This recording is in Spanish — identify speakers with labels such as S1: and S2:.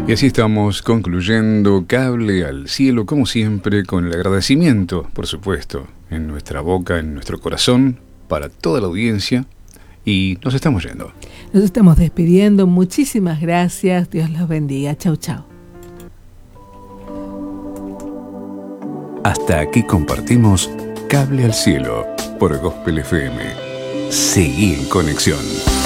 S1: Y así estamos concluyendo Cable al Cielo, como siempre, con el agradecimiento, por supuesto, en nuestra boca, en nuestro corazón, para toda la audiencia. Y nos estamos yendo.
S2: Nos estamos despidiendo. Muchísimas gracias. Dios los bendiga. Chau, chau.
S1: Hasta aquí compartimos Cable al Cielo por Gospel FM. Seguí en conexión.